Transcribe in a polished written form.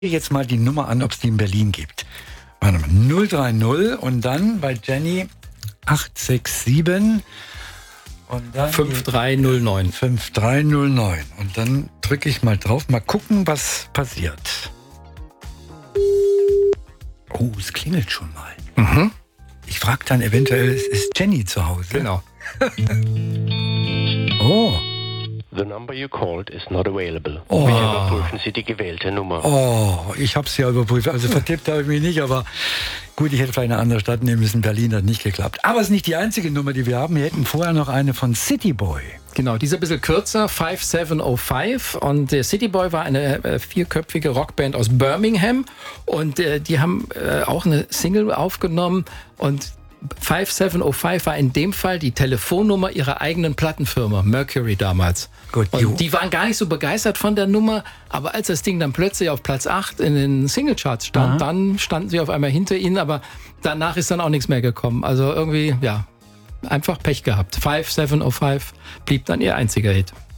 Jetzt mal die Nummer an, ob es die in Berlin gibt. Warte mal, 030 und dann bei Jenny 867 und dann 5309. 5309. Und dann drücke ich mal drauf, mal gucken, was passiert. Oh, es klingelt schon mal. Mhm. Ich frage dann eventuell, ist Jenny zu Hause? Genau. Oh. The number you called is not available. Oh. Bitte überprüfen Sie die gewählte Nummer. Oh, ich habe es ja überprüft. Also vertippt habe ich mich nicht, aber gut, ich hätte vielleicht eine andere Stadt nehmen müssen. Berlin hat nicht geklappt. Aber es ist nicht die einzige Nummer, die wir haben. Wir hätten vorher noch eine von City Boy. Genau, die ist ein bisschen kürzer, 5705. Und der City Boy war eine vierköpfige Rockband aus Birmingham. Und die haben auch eine Single aufgenommen. Und 5705 war in dem Fall die Telefonnummer ihrer eigenen Plattenfirma, Mercury damals. Gut, und die waren gar nicht so begeistert von der Nummer, aber als das Ding dann plötzlich auf Platz 8 in den Singlecharts stand, dann standen sie auf einmal hinter ihnen, aber danach ist dann auch nichts mehr gekommen. Also irgendwie, ja, einfach Pech gehabt. 5705 blieb dann ihr einziger Hit.